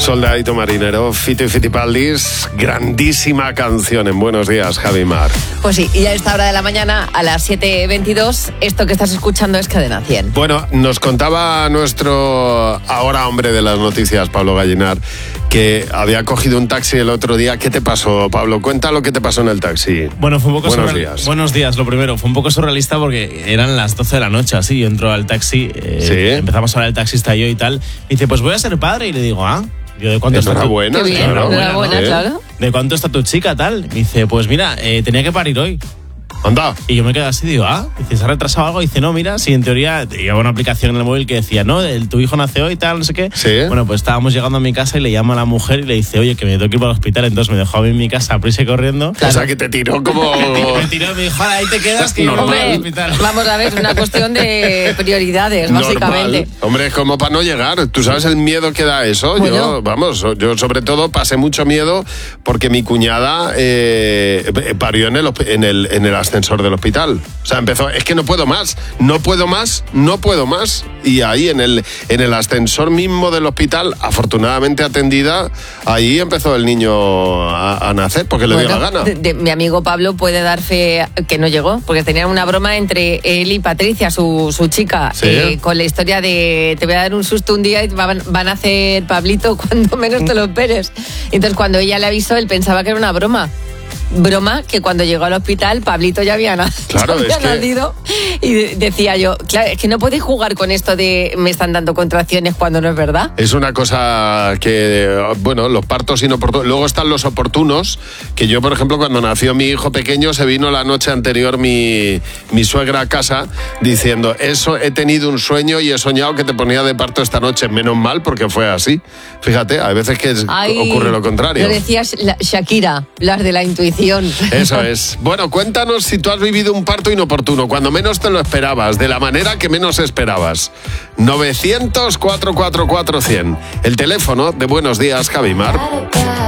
Soldadito marinero, Fito y Fitipaldis, grandísima canción en Buenos Días, Javi Mar. Pues sí, y a esta hora de la mañana, a las 7:22, esto que estás escuchando es Cadena 100. Bueno, nos contaba nuestro ahora hombre de las noticias, Pablo Gallinar, que había cogido un taxi el otro día. ¿Qué te pasó, Pablo? Cuenta lo que te pasó en el taxi. Bueno, fue un poco Buenos días. Buenos días, lo primero. Fue un poco surrealista porque eran las 12 de la noche, así. Yo entro al taxi, empezamos a hablar el taxista y yo y tal. Y dice, pues voy a ser padre. Y le digo, yo, ¿de cuánto está tu... Enhorabuena, Qué bien, claro. enhorabuena, claro. ¿De cuánto está tu chica, tal? Me dice, pues mira, tenía que parir hoy. Anda. Y yo me quedé así, digo, dice, ¿se ha retrasado algo? Dice, no, mira, si en teoría llevaba una aplicación en el móvil que decía, no, tu hijo nace hoy y tal, no sé qué. Sí. Bueno, pues estábamos llegando a mi casa y le llama a la mujer y le dice, oye, que me tengo que ir para el hospital. Entonces me dejó a mí en mi casa, prisa y corriendo. Claro. O sea, que te tiró como... Me tiró y me dijo, ahí te quedas, que yo me voy al hospital. Vamos a ver, es una cuestión de prioridades, básicamente. Normal. Hombre, es como para no llegar. ¿Tú sabes el miedo que da eso? Bueno. Yo sobre todo pasé mucho miedo porque mi cuñada parió en el ascensor del hospital. O sea, empezó, es que no puedo más. Y ahí en el ascensor mismo del hospital, afortunadamente atendida, ahí empezó el niño a nacer porque le dio la gana. Mi amigo Pablo puede dar fe que no llegó, porque tenían una broma entre él y Patricia, su chica, ¿Sí? con la historia de te voy a dar un susto un día y van a hacer Pablito cuando menos te lo esperes. Entonces cuando ella le avisó, él pensaba que era una broma que cuando llegó al hospital Pablito ya había nacido y decía yo, claro, es que no podéis jugar con esto de me están dando contracciones cuando no es verdad. Es una cosa que, bueno, los partos inoportunos. Luego están los oportunos, que yo, por ejemplo, cuando nació mi hijo pequeño, se vino la noche anterior mi suegra a casa diciendo, he tenido un sueño y he soñado que te ponía de parto esta noche. Menos mal, porque fue así. Fíjate, a veces que ocurre lo contrario. Lo decías Shakira, las de la intuición. Eso es. Bueno, cuéntanos si tú has vivido un parto inoportuno, cuando menos te lo esperabas, de la manera que menos esperabas. 900-444-100. El teléfono de Buenos Días, Javi Mar.